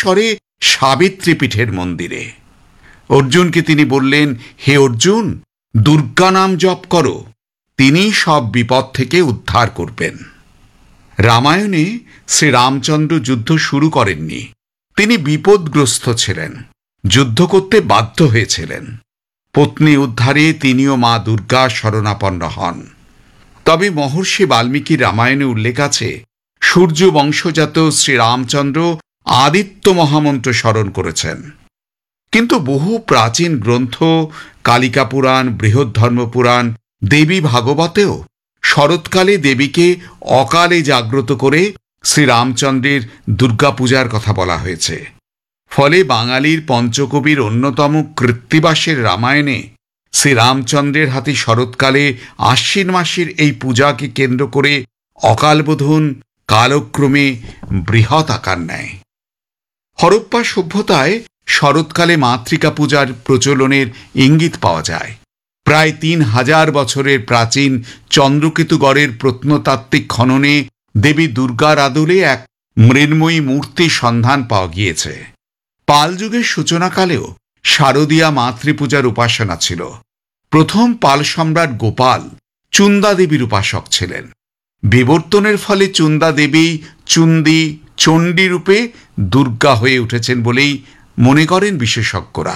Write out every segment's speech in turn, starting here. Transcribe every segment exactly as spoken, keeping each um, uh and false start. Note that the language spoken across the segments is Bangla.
দক্ষিণেশ্বরে সাবিত্রী পীঠের মন্দিরে। অর্জুনকে তিনি বললেন, হে অর্জুন, দুর্গা নাম জপ করো, তিনি সব বিপদ থেকে উদ্ধার করবেন। রামায়ণে শ্রীরামচন্দ্র যুদ্ধ শুরু করেননি, তিনি বিপদগ্রস্ত ছিলেন, যুদ্ধ করতে বাধ্য হয়েছিলেন। পত্নী উদ্ধারে তিনিও মা দুর্গা শরণাপন্ন হন। তবে মহর্ষি বাল্মীকির রামায়ণে উল্লেখ আছে, সূর্য বংশজাত শ্রীরামচন্দ্র আদিত্য মহামন্ত্র স্মরণ করেছেন। কিন্তু বহু প্রাচীন গ্রন্থ, কালিকা পুরাণ, বৃহদ্ধর্মপুরাণ, দেবী ভাগবতেও শরৎকালে দেবীকে অকালে জাগ্রত করে শ্রীরামচন্দ্রের দুর্গাপূজার কথা বলা হয়েছে। ফলে বাঙালির পঞ্চকবির অন্যতম কৃত্তিবাসের রামায়ণে শ্রীরামচন্দ্রের হাতে শরৎকালে আশ্বিন মাসের এই পূজাকে কেন্দ্র করে অকালবোধন কালক্রমে বৃহৎ আকার নেয়। হরপ্পা সভ্যতায় শরৎকালে মাতৃকা পূজার প্রচলনের ইঙ্গিত পাওয়া যায়। প্রায় তিন হাজার বছরের প্রাচীন চন্দ্রকেতুগড়ের প্রত্নতাত্ত্বিক খননে দেবী দুর্গার আদলে এক মৃন্ময়ী মূর্তির সন্ধান পাওয়া গিয়েছে। পাল যুগের সূচনাকালেও শারদীয়া মাতৃপূজার উপাসনা ছিল। প্রথম পাল সম্রাট গোপাল চুন্দা দেবীর উপাসক ছিলেন। বিবর্তনের ফলে চুন্দা দেবী চুন্দি চণ্ডী রূপে দুর্গা হয়ে উঠেছেন বলেই মনে করেন বিশেষজ্ঞরা।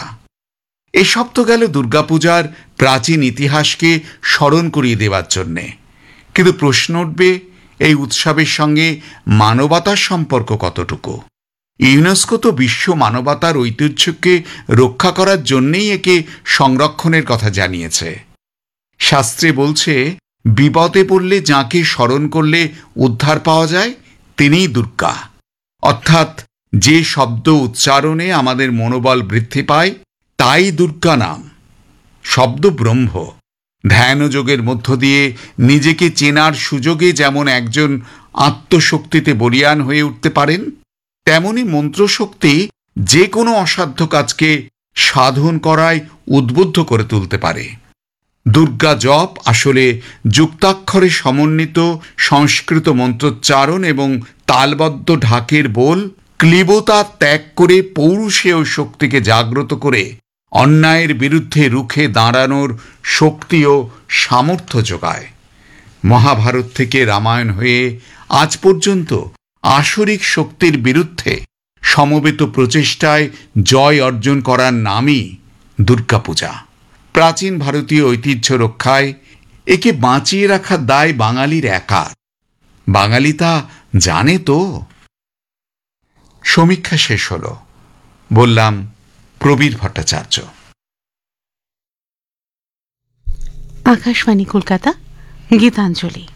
এসব তো গেল দুর্গাপূজার প্রাচীন ইতিহাসকে স্মরণ করিয়ে দেওয়ার জন্যে। কিন্তু প্রশ্ন উঠবে, এই উৎসবের সঙ্গে মানবতার সম্পর্ক কতটুকু? ইউনেস্কো তো বিশ্ব মানবতার ঐতিহ্যকে রক্ষা করার জন্যেই একে সংরক্ষণের কথা জানিয়েছে। শাস্ত্রে বলছে, বিপদে পড়লে যাকে স্মরণ করলে উদ্ধার পাওয়া যায় তিনিই দুর্গা। অর্থাৎ যে শব্দ উচ্চারণে আমাদের মনোবল বৃদ্ধি পায় তাই দুর্গা নাম। শব্দ ব্রহ্ম। ধ্যানযোগের মধ্য দিয়ে নিজেকে চেনার সুযোগে যেমন একজন আত্মশক্তিতে বলীয়ান হয়ে উঠতে পারেন, তেমনি মন্ত্রশক্তি যে কোনো অসাধ্য কাজকে সাধন করায় উদ্বুদ্ধ করে তুলতে পারে। দুর্গা জপ আসলে যুক্তাক্ষরে সমন্বিত সংস্কৃত মন্ত্রোচ্চারণ এবং তালবদ্ধ ঢাকের বোল, ক্লীবতা ত্যাগ করে পৌরুষেয় শক্তিকে জাগ্রত করে অন্যায়ের বিরুদ্ধে রুখে দাঁড়ানোর শক্তি ও সামর্থ্য যোগায়। মহাভারত থেকে রামায়ণ হয়ে আজ পর্যন্ত আসরিক শক্তির বিরুদ্ধে সমবেত প্রচেষ্টায় জয় অর্জন করার নামই দুর্গাপূজা। প্রাচীন ভারতীয় ঐতিহ্য রক্ষায় একে বাঁচিয়ে রাখার দায় বাঙালির একার। বাঙালি তা জানে তো। সমীক্ষা শেষ হল। বললাম প্রবীর ভট্টাচার্য। আকাশবাণী কলকাতা, গীতাঞ্জলি।